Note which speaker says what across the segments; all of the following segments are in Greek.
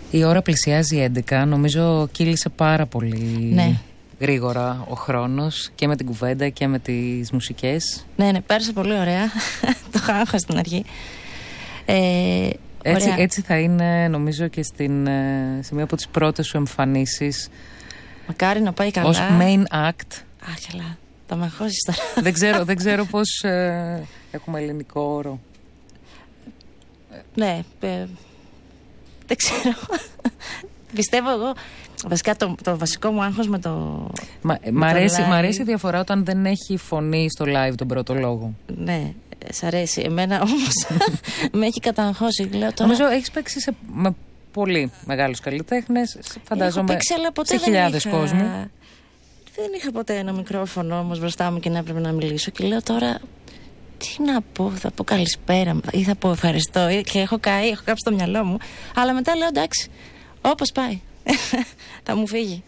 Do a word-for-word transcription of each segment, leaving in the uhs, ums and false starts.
Speaker 1: Η ώρα πλησιάζει έντεκα. Νομίζω κύλησε πάρα πολύ
Speaker 2: ναι. γρήγορα
Speaker 1: ο χρόνος και με την κουβέντα και με τις μουσικές.
Speaker 2: Ναι, ναι, πέρασε πολύ ωραία. Το χάχα στην αρχή. Ε,
Speaker 1: έτσι, έτσι θα είναι νομίζω και στην, σε μία από τις πρώτες σου εμφανίσεις.
Speaker 2: Μακάρι να πάει καλά.
Speaker 1: Ως main act.
Speaker 2: Α, καλά. Θα με αγχώσεις τώρα.
Speaker 1: δεν, ξέρω, δεν ξέρω πώς ε, έχουμε ελληνικό όρο.
Speaker 2: Ναι, ε, δεν ξέρω. Πιστεύω εγώ. Βασικά το, το βασικό μου άγχος με το.
Speaker 1: Μα,
Speaker 2: με
Speaker 1: μ' αρέσει,
Speaker 2: το
Speaker 1: μ' αρέσει η διαφορά όταν δεν έχει φωνή στο live τον πρώτο λόγο.
Speaker 2: Ναι, σ' αρέσει. Εμένα όμως με έχει καταγχώσει. Λέω τώρα.
Speaker 1: Νομίζω έχεις παίξει σε, με πολύ μεγάλους καλλιτέχνες. Φαντάζομαι
Speaker 2: παίξει, αλλά ποτέ
Speaker 1: σε χιλιάδες
Speaker 2: είχα...
Speaker 1: κόσμου.
Speaker 2: Δεν είχα ποτέ ένα μικρόφωνο όμως μπροστά μου και να έπρεπε να μιλήσω. Και λέω τώρα. Τι να πω, θα πω καλησπέρα ή θα πω ευχαριστώ. Και έχω καεί, έχω κάψει το μυαλό μου. Αλλά μετά λέω εντάξει, όπως πάει. Θα μου φύγει.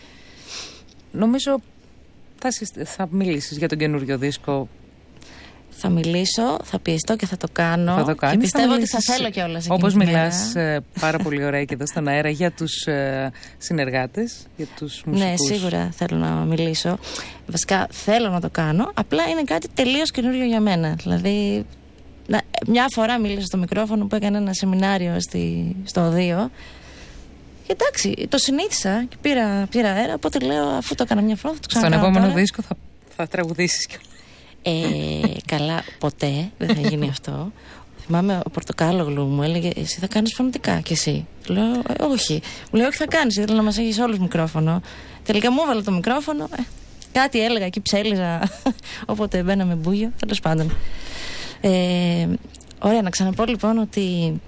Speaker 1: Νομίζω θα, θα μιλήσεις για τον καινούριο δίσκο.
Speaker 2: Θα μιλήσω, θα πιεστώ και θα το κάνω.
Speaker 1: Θα το κάνεις,
Speaker 2: και πιστεύω
Speaker 1: θα
Speaker 2: ότι θα θέλω κιόλας.
Speaker 1: Όπως μιλάς ε, πάρα πολύ ωραία και εδώ στον αέρα για τους ε, συνεργάτες, για τους μουσικούς.
Speaker 2: Ναι, σίγουρα θέλω να μιλήσω. Βασικά θέλω να το κάνω. Απλά είναι κάτι τελείως καινούριο για μένα. Δηλαδή, να, μια φορά μίλησα στο μικρόφωνο που έκανε ένα σεμινάριο στη, στο ΟΔΙΟ. Και εντάξει, το συνήθισα και πήρα, πήρα αέρα. Οπότε λέω, αφού το έκανα μια φορά, θα το ξανακάνω.
Speaker 1: Στον επόμενο
Speaker 2: τώρα.
Speaker 1: δίσκο θα, θα τραγουδήσεις κιόλας.
Speaker 2: Ε, καλά, ποτέ δεν θα γίνει αυτό. Θυμάμαι ο Πορτοκάλογλου μου έλεγε: εσύ θα κάνεις φωνητικά κι εσύ. Λέω: ε, όχι. Μου λέει: όχι, θα κάνεις. Ήθελα να μας έχεις όλους μικρόφωνο. Τελικά μου έβαλε το μικρόφωνο. Ε, κάτι έλεγα εκεί, ψέλιζα. Όποτε μπαίναμε μπούγιο. Τέλος πάντων. Ε, ωραία, να ξαναπώ λοιπόν ότι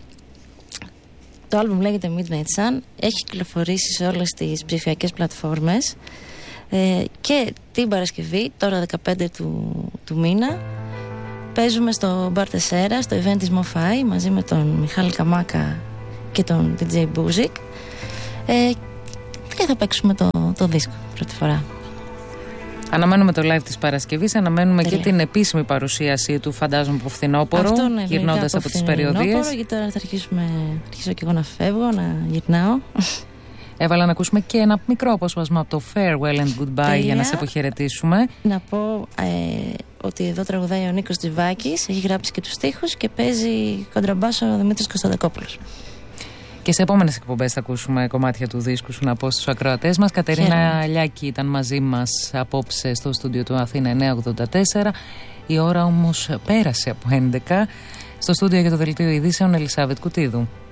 Speaker 2: το άλμπουμ λέγεται Midnight Sun. Έχει κυκλοφορήσει σε όλες τις ψηφιακές πλατφόρμες. Ε, και την Παρασκευή, τώρα δεκαπέντε του, του μήνα, παίζουμε στο Μπαρ Τεσσέρα, στο event της MoFi, μαζί με τον Μιχάλη Καμάκα και τον ντι τζέι Μπούζικ, ε, και θα παίξουμε το, το δίσκο πρώτη φορά.
Speaker 1: Αναμένουμε το live της Παρασκευής, αναμένουμε
Speaker 2: Τέλεια.
Speaker 1: Και την επίσημη παρουσίαση του, φαντάζομαι, από φθινόπωρο,
Speaker 2: Αυτό, ναι,
Speaker 1: γυρνώντας από, από τις περιοδίες.
Speaker 2: Γιατί τώρα θα αρχίσουμε, αρχίσω και εγώ να φεύγω, να γυρνάω.
Speaker 1: Έβαλα να ακούσουμε και ένα μικρό απόσπασμα από το Farewell and Goodbye. Τέλεια. Για να σε αποχαιρετήσουμε.
Speaker 2: Να πω ε, ότι εδώ τραγουδάει ο Νίκος Τζιβάκης, έχει γράψει και τους στίχους και παίζει κοντραμπάσο ο Δημήτρης Κωνσταντακόπουλος. Και
Speaker 1: σε επόμενες εκπομπές θα ακούσουμε κομμάτια του δίσκου σου να πω στους ακροατές μας. Κατερίνα Λιάκη ήταν μαζί μας απόψε στο στούντιο του Αθήνα εννιακόσια ογδόντα τέσσερα. Η ώρα όμως πέρασε από έντεκα. Στο στούντιο για το Δελτίο Ειδήσεων Ελισάβετ Κουτίδου.